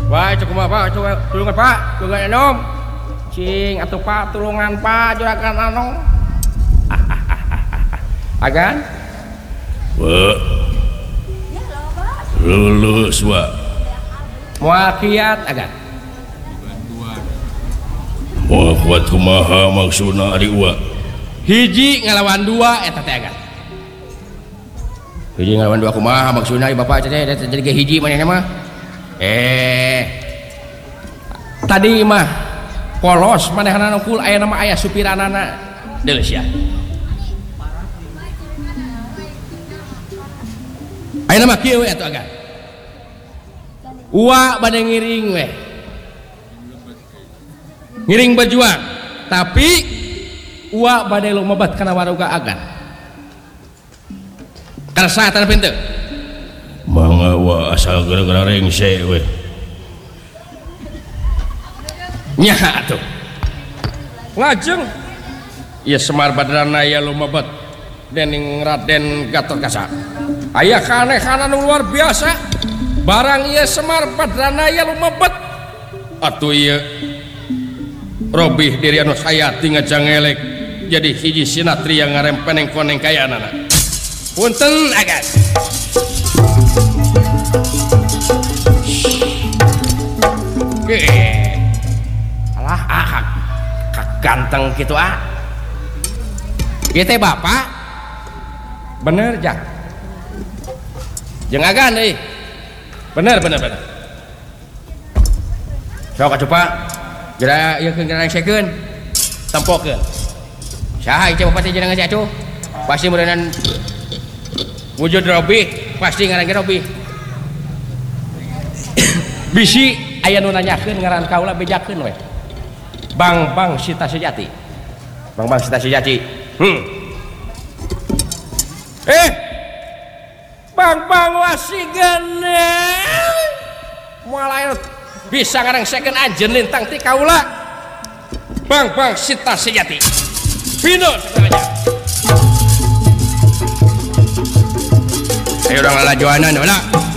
Wah, cukup apa? Tulungan Pak, tulungan enom. Cing, atuh Pak, tulungan Pak, juragan anom. Agan? Wah, lulus wah. Moal kiat agan. Moal kuat kumaha maksudna ari wah. Hiji ngalawan dua eta teh agan. Hiji ngalawan dua kumaha maksudna Bapak teh jadi ge hiji manehna mah. Tadi mah polos manehna nungkul aya nama aya supiranana deuleu sia. Aya nama kieu we atuh agan. Uwa bade ngiring we. Ngiring berjuang, tapi uwa bade lumebat kana waruga agan. Kana saha tanda pinteu? Mangga wah asal gara-gara rengse we. Nya atuh. Lajeng ieu Semar Badranaya lumebat dening Raden Gatotkaca. Aya kanehan anu luar biasa. Barang ieu Semar Badranaya lumebat atuh ieu robih diri anu hayati ngajangelek jadi hiji sinatria ngarempeneng koneng kayanana. Punten agan. Alah kak ganteng gitu ah. Ieu teh Bapak. Bener jak. Jeung agan euy. Bener. Sok atuh Pak. Jera ieu keun ngarangsikeun. Tempokeun. Saha ieu Bapak teh jenengan si atuh? Pasti mudahan wujud robih, pasti ngaran robih. Bisi aya nu nanyakeun ngaran kaula bejakeun we. Bang Sita Sejati. Bang Sita Sejati. Bang wasigan moal bisa ngarangsikeun anjeun lintang ti kaula. Bang Sita Sejati. Pino sakuranya. Ayo urang lalajoanan, mana?